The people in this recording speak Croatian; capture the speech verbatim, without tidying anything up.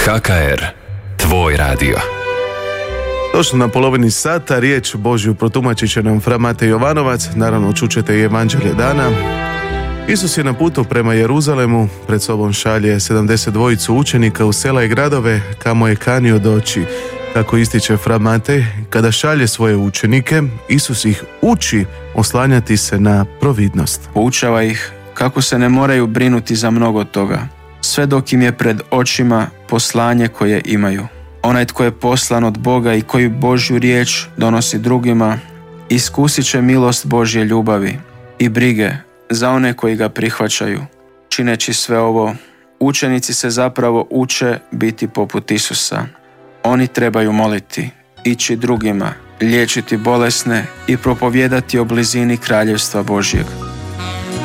H K R, tvoj radio. Točno na polovini sata riječ Božju protumačit će nam fra Matej Jovanovac, naravno čućete i evanđelje dana. Isus je na putu prema Jeruzalemu, pred sobom šalje sedamdeset dvojicu učenika u sela i gradove kamo je kanio doći. Kako ističe fra Matej, kada šalje svoje učenike, Isus ih uči oslanjati se na providnost. Poučava ih kako se ne moraju brinuti za mnogo toga, sve dok im je pred očima poslanje koje imaju. Onaj tko je poslan od Boga i koji Božju riječ donosi drugima, iskusit će milost Božje ljubavi i brige za one koji ga prihvaćaju. Čineći sve ovo, učenici se zapravo uče biti poput Isusa. Oni trebaju moliti, ići drugima, liječiti bolesne i propovijedati o blizini kraljevstva Božjeg.